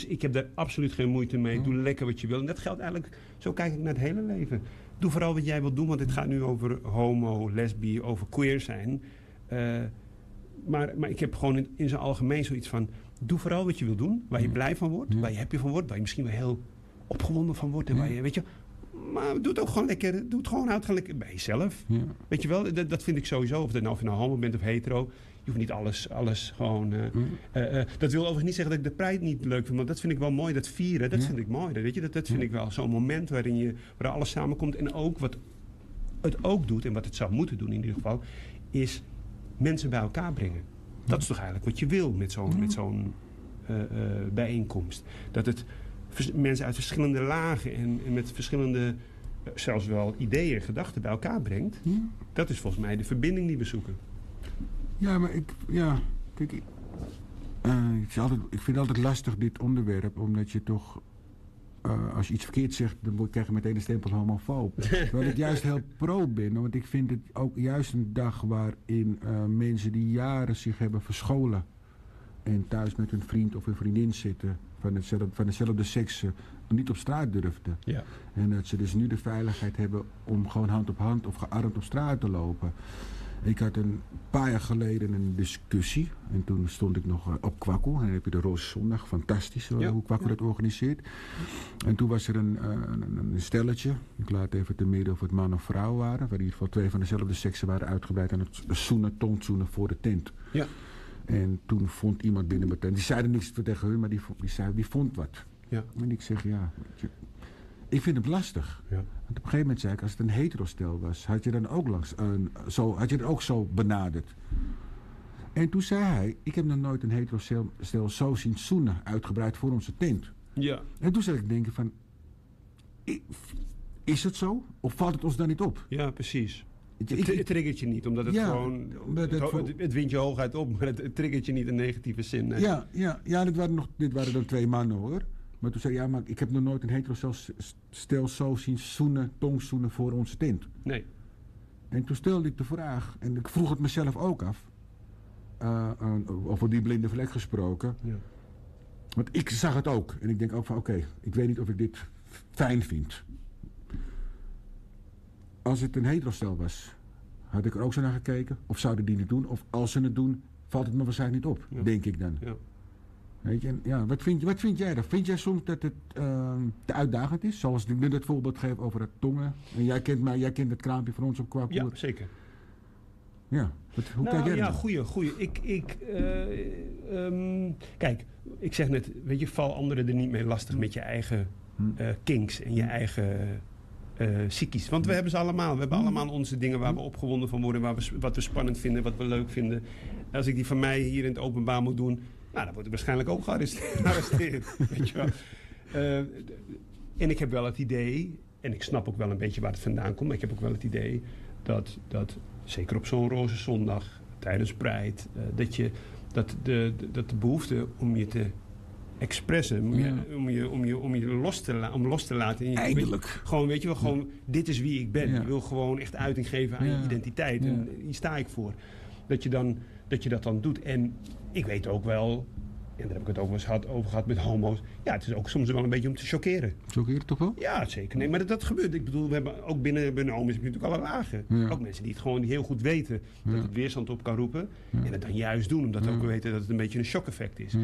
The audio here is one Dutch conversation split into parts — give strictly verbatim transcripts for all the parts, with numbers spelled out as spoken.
Dus ik heb daar absoluut geen moeite mee. Doe lekker wat je wil. En dat geldt eigenlijk, zo kijk ik naar het hele leven. Doe vooral wat jij wilt doen, want het gaat nu over homo, lesbi, over queer zijn. Uh, maar, maar ik heb gewoon in, in zijn algemeen zoiets van, doe vooral wat je wil doen, waar je blij van wordt, waar je happy van wordt, waar je misschien wel heel opgewonden van wordt. En waar je, weet je, maar doe het ook gewoon lekker, doe het gewoon uit, gewoon lekker bij jezelf. Ja. Weet je wel, dat, dat vind ik sowieso. Of, dat nou, of je nou homo bent of hetero, je hoeft niet alles, alles gewoon... Uh, mm. uh, uh, dat wil overigens niet zeggen dat ik de Pride niet leuk vind, maar dat vind ik wel mooi, dat vieren, dat ja. vind ik mooi. Dat, weet je, dat, dat vind ja. ik wel zo'n moment waarin je, waar alles samenkomt. En ook wat het ook doet, en wat het zou moeten doen in ieder geval, is mensen bij elkaar brengen. Ja. Dat is toch eigenlijk wat je wil met zo'n, ja. met zo'n uh, uh, bijeenkomst. Dat het vers- mensen uit verschillende lagen en, en met verschillende, uh, zelfs wel ideeën, gedachten bij elkaar brengt. Ja. Dat is volgens mij de verbinding die we zoeken. Ja, maar ik, ja, kijk, ik, uh, ik, altijd, ik vind het altijd lastig dit onderwerp, omdat je toch, uh, als je iets verkeerd zegt, dan krijg je meteen de stempel homofoob. Terwijl ik juist heel pro ben, want ik vind het ook juist een dag waarin uh, mensen die jaren zich hebben verscholen en thuis met hun vriend of hun vriendin zitten van hetzelfde, van dezelfde seks uh, niet op straat durfden. Ja. En dat ze dus nu de veiligheid hebben om gewoon hand op hand of gearmd op straat te lopen. Ik had een paar jaar geleden een discussie. En toen stond ik nog uh, op Kwakkel. En dan heb je de Roze Zondag. Fantastisch uh, ja, hoe Kwakkel ja. dat organiseert. En toen was er een, uh, een, een stelletje. Ik laat even te midden of het man of vrouw waren. Waar in ieder geval twee van dezelfde seksen waren uitgebreid aan het zoenen, tongzoenen voor de tent. Ja. En toen vond iemand binnen mijn tent. Die zei er niks tegen hun, maar die, die, zei, die vond wat. Ja. En ik zeg ja... Je, ik vind het lastig. Ja. Want op een gegeven moment zei ik, als het een heterostel was, had je dan ook langs, uh, zo, had je het ook zo benaderd. En toen zei hij, ik heb nog nooit een heterostel zo zien zoenen, uitgebreid voor onze tent. Ja. En toen zat ik denken van, is het zo? Of valt het ons dan niet op? Ja, precies. Het, ik, het triggert je niet, omdat het ja, gewoon... Het, het, het, het wint je hooguit op, maar het, het triggert je niet in negatieve zin. Nee. Ja, ja, ja dit, waren nog, dit waren dan twee mannen hoor. Maar toen zei hij, ja, maar ik heb nog nooit een heterostel zo zien zoenen, tongzoenen voor onze tent. Nee. En toen stelde ik de vraag, en ik vroeg het mezelf ook af, uh, uh, over die blinde vlek gesproken. Ja. Want ik zag het ook. En ik denk ook van, oké, okay, ik weet niet of ik dit fijn vind. Als het een heterostel was, had ik er ook zo naar gekeken. Of zouden die het doen? Of als ze het doen, valt het me waarschijnlijk niet op, ja. denk ik dan. Ja. Weet je, ja, wat, vind je, wat vind jij dan? Vind jij soms dat het uh, te uitdagend is? Zoals ik nu het voorbeeld geef over het tongen. En jij kent, maar, jij kent het kraampje van ons op Kwakkel. Ja, zeker. Ja, wat, hoe nou, kijk jij ja, dan? goeie, goeie. Ik, ik, uh, um, kijk, ik zeg net, weet je, val anderen er niet mee lastig met je eigen uh, kinks en je eigen uh, psychisch. Want we hebben ze allemaal. We hebben allemaal onze dingen waar we opgewonden van worden, waar we, wat we spannend vinden, wat we leuk vinden. Als ik die van mij hier in het openbaar moet doen, nou, dan word ik waarschijnlijk ook gearresteerd. Weet je wel. Uh, en ik heb wel het idee, en ik snap ook wel een beetje waar het vandaan komt, maar ik heb ook wel het idee dat, dat zeker op zo'n roze zondag, tijdens Pride, uh, dat, je, dat, de, de, dat de behoefte om je te expressen, om je, ja. om je, om je, om je los, te la, om los te laten. Je, Eindelijk. Weet, gewoon, weet je wel, gewoon, ja. dit is wie ik ben. Ja. Je wil gewoon echt uiting geven aan ja. je identiteit. Ja. En hier sta ik voor. Dat je, dan, dat je dat dan doet. En ik weet ook wel, en daar heb ik het ook wel eens gehad, over gehad met homo's. Ja, het is ook soms wel een beetje om te chockeren. Chockeren toch wel? Ja, zeker. Nee, maar dat, dat gebeurt. Ik bedoel, we hebben ook binnen, binnen homo's heb je natuurlijk alle lagen. Ja. Ook mensen die het gewoon die heel goed weten dat ja. het weerstand op kan roepen. Ja. En het dan juist doen, omdat ja. we ook weten dat het een beetje een shock-effect is. Ja.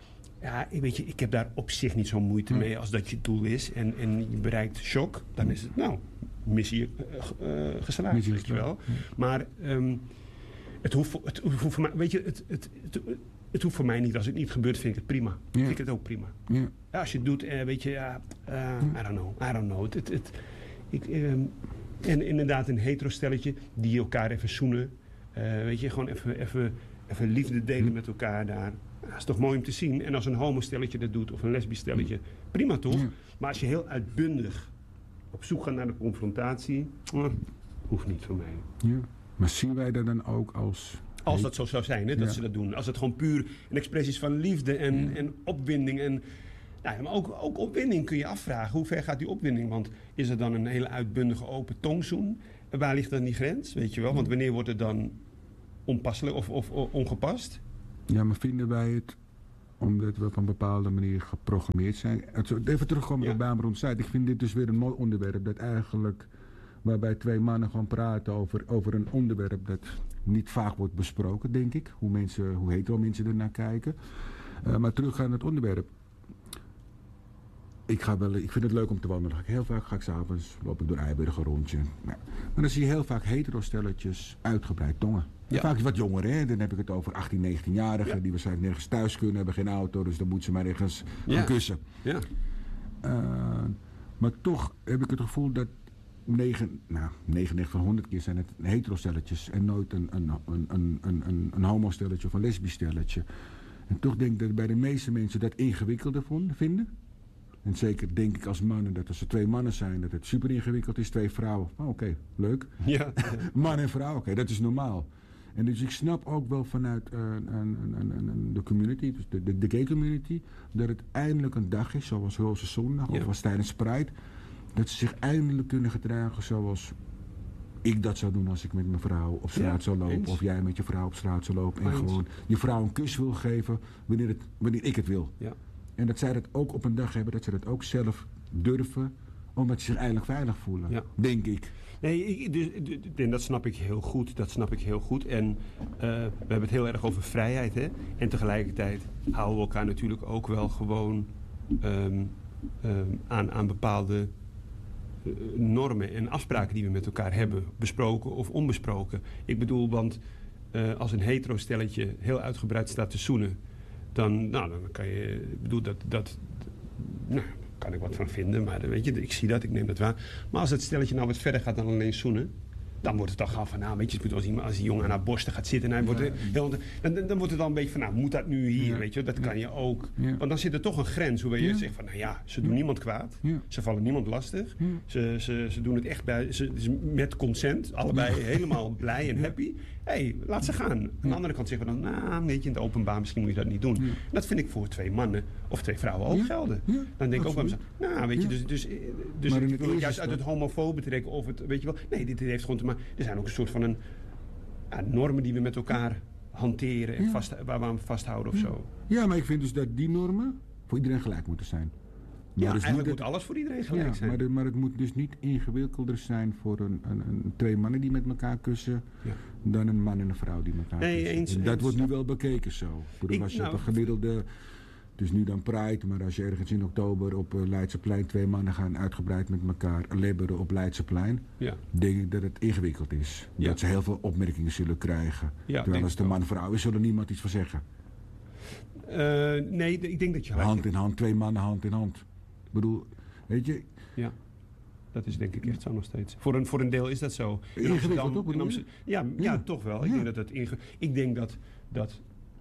Ja, weet je, ik heb daar op zich niet zo'n moeite ja. mee als dat je doel is. En, en je bereikt shock, dan is het, nou, missie uh, uh, geslaagd, missie weet je wel. Ja. Maar um, het hoeft, het hoeft voor mij, weet je, het, het, het, het hoeft voor mij niet. Als het niet gebeurt, vind ik het prima. Ja. Vind ik het ook prima. Ja. Ja, als je het doet, uh, weet je, ja, uh, I don't know, I don't know. Het, het, het, ik, um, en inderdaad een hetero-stelletje die elkaar even zoenen. Uh, weet je, gewoon even, even, even liefde delen met elkaar daar. Dat is toch mooi om te zien. En als een homo-stelletje dat doet, of een lesbisch stelletje, prima toch? Ja. Maar als je heel uitbundig op zoek gaat naar de confrontatie, uh, hoeft niet voor mij. Ja. Maar zien wij dat dan ook als... Als dat zo zou zijn, hè, dat ja. ze dat doen. Als het gewoon puur een expressie is van liefde en, ja. en opwinding. En, nou ja, maar ook, ook opwinding kun je afvragen. Hoe ver gaat die opwinding? Want is er dan een hele uitbundige open tongzoen? En waar ligt dan die grens? Weet je wel? Want wanneer wordt het dan onpasselijk of, of, of ongepast? Ja, maar vinden wij het omdat we op een bepaalde manier geprogrammeerd zijn. Even terugkomen ja. op Baamroen Zuid. Ik vind dit dus weer een mooi onderwerp. Dat eigenlijk, waarbij twee mannen gewoon praten over, over een onderwerp dat niet vaak wordt besproken, denk ik. Hoe, mensen, hoe hetero mensen ernaar kijken. Uh, maar terug aan het onderwerp. Ik, ga wel, ik vind het leuk om te wandelen. Heel vaak ga ik 's avonds loop ik door Eiburg een rondje. Nou, maar dan zie je heel vaak hetero-stelletjes uitgebreid tongen. Ja. Vaak wat jongeren, hè? Dan heb ik het over achttien, negentien-jarigen... Ja. die waarschijnlijk nergens thuis kunnen, hebben geen auto... dus dan moeten ze maar ergens ja. gaan kussen. Ja. Uh, maar toch heb ik het gevoel dat... negen, nou, negenennegentig van honderd keer zijn het hetero-stelletjes... en nooit een, een, een, een, een, een, een homo-stelletje of een lesbisch stelletje. En toch denk ik dat bij de meeste mensen dat ingewikkelder vinden... En zeker denk ik als mannen dat als er twee mannen zijn... dat het super ingewikkeld is, twee vrouwen. Oh, oké, okay, leuk. Ja. Man en vrouw, oké, okay, dat is normaal. En dus ik snap ook wel vanuit uh, een, een, een, de community, dus de, de, de gay community... dat het eindelijk een dag is, zoals Roze Zondag ja. of als tijdens Pride... dat ze zich eindelijk kunnen gedragen zoals ik dat zou doen... als ik met mijn vrouw op straat ja, zou lopen... eens. Of jij met je vrouw op straat zou lopen... en eens. Gewoon je vrouw een kus wil geven wanneer, het, wanneer ik het wil. Ja. En dat zij dat ook op een dag hebben, dat ze dat ook zelf durven, omdat ze zich eindelijk veilig voelen, ja. denk ik. Nee, ik, dus, en dat snap ik heel goed, dat snap ik heel goed. En uh, we hebben het heel erg over vrijheid, hè. En tegelijkertijd houden we elkaar natuurlijk ook wel gewoon um, um, aan, aan bepaalde uh, normen en afspraken die we met elkaar hebben, besproken of onbesproken. Ik bedoel, want uh, als een hetero-stelletje heel uitgebreid staat te zoenen, Dan, nou, dan kan je, ik bedoel, dat, dat, nou, kan ik wat van vinden, maar weet je, ik zie dat, ik neem dat waar. Maar als het stelletje nou wat verder gaat dan alleen zoenen, dan wordt het toch al van, nou, weet je, als die, als die jongen aan haar borsten gaat zitten, en hij wordt, ja, heel, dan, dan wordt het al een beetje van, nou, moet dat nu hier, ja, weet je, dat kan je ook. Ja. Want dan zit er toch een grens, hoe je ja. zegt van, nou ja, ze doen ja. niemand kwaad, ja. ze vallen niemand lastig, ja. ze, ze, ze doen het echt bij, ze, met consent, allebei ja. helemaal blij en happy. Hé, hey, laat ze gaan. Ja. Aan de andere kant zeggen we dan, nou, weet je, in het openbaar misschien moet je dat niet doen. Ja. Dat vind ik voor twee mannen of twee vrouwen ook ja. gelden. Ja. Dan denk ik ook wel eens, nou, weet je, dus, dus, dus ik wil het juist uit het homofobe betrekken of het, weet je wel. Nee, dit heeft gewoon te maken, er zijn ook een soort van een, ja, normen die we met elkaar hanteren en ja. vast, waar we aan vasthouden of ja. zo. Ja, maar ik vind dus dat die normen voor iedereen gelijk moeten zijn. Maar ja, dus eigenlijk moet het, alles voor iedereen gelijk ja, zijn. Maar, de, maar het moet dus niet ingewikkelder zijn voor een, een, een, twee mannen die met elkaar kussen... Ja. dan een man en een vrouw die elkaar nee, kussen. Eens, dat eens, wordt nu wel bekeken zo. Ik bedoel, ik, als je nou, op een gemiddelde... Dus nu dan Pride, maar als je ergens in oktober op uh, Leidseplein... twee mannen gaan uitgebreid met elkaar lebberen op Leidseplein... Ja. denk ik dat het ingewikkeld is. Ja. Dat ze heel veel opmerkingen zullen krijgen. Ja, terwijl als de man en vrouw is, zullen niemand iets van zeggen. Uh, nee, ik denk dat je... Hand in hand, twee mannen hand in hand. Ik bedoel, weet je... Ja, dat is denk ik echt zo nog steeds. Voor een, voor een deel is dat zo. In ingewikkeld toch? In Amsterdam, ja, ja, ja, toch wel. Ik ja. denk dat het inge, ik denk dat, dat...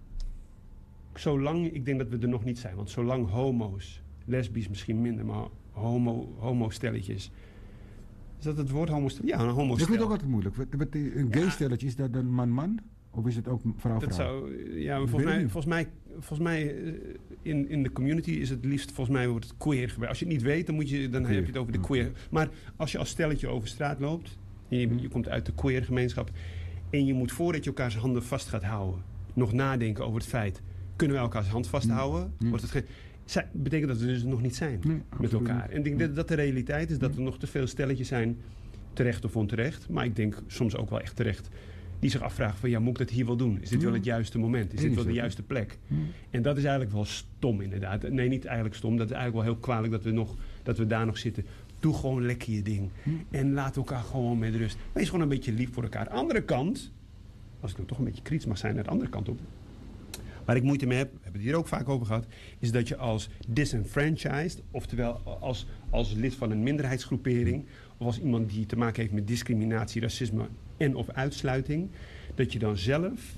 Zolang, ik denk dat we er nog niet zijn. Want zolang homo's, lesbisch misschien minder, maar homo, homo-stelletjes... Is dat het woord homo-stelletje? Ja, een homo-stel. Dat vind ik ook altijd moeilijk. Een gay-stelletje, is dat een man-man? Of is het ook vrouw-vrouw? Dat zou, ja, volgens mij, volgens mij, volgens mij in, in de community is het liefst, volgens mij wordt het queer gebruikt. Als je het niet weet, dan, moet je, dan heb je het over de queer. Maar als je als stelletje over straat loopt, en je, je komt uit de queer gemeenschap, en je moet voordat je elkaars handen vast gaat houden, nog nadenken over het feit, kunnen we elkaars hand vasthouden? Ja. Wordt het ge- Zij, betekent dat we dus nog niet zijn nee, met elkaar. En ik denk dat dat de realiteit is, dat er nog te veel stelletjes zijn, terecht of onterecht. Maar ik denk soms ook wel echt terecht, die zich afvragen van, ja, moet ik dat hier wel doen? Is dit ja. wel het juiste moment? Is dit wel de juiste plek? Ja. En dat is eigenlijk wel stom inderdaad. Nee, niet eigenlijk stom. Dat is eigenlijk wel heel kwalijk dat we, nog, dat we daar nog zitten. Doe gewoon lekker je ding. Ja. En laat elkaar gewoon met rust. Wees gewoon een beetje lief voor elkaar. Andere kant, als ik dan toch een beetje kritisch mag zijn naar de andere kant op, waar ik moeite mee heb, we hebben het hier ook vaak over gehad, is dat je als disenfranchised, oftewel als, als lid van een minderheidsgroepering, of als iemand die te maken heeft met discriminatie, racisme en of uitsluiting, dat je dan zelf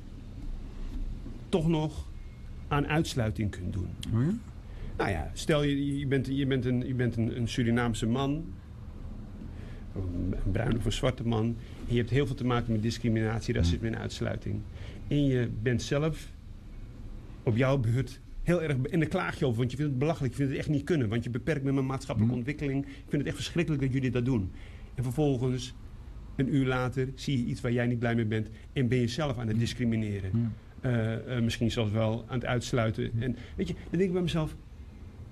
toch nog aan uitsluiting kunt doen. Oh ja? Nou ja, stel je, je bent, je bent, een, je bent een, een Surinaamse man, een bruine of een zwarte man, en je hebt heel veel te maken met discriminatie, racisme en uitsluiting. En je bent zelf op jouw beurt heel erg... En dan klaag je over, want je vindt het belachelijk. Je vindt het echt niet kunnen, want je beperkt met mijn maatschappelijke ontwikkeling. Ik vind het echt verschrikkelijk dat jullie dat doen. En vervolgens, een uur later, zie je iets waar jij niet blij mee bent en ben je zelf aan het discrimineren. Uh, uh, misschien zelfs wel aan het uitsluiten. En weet je, dan denk ik bij mezelf,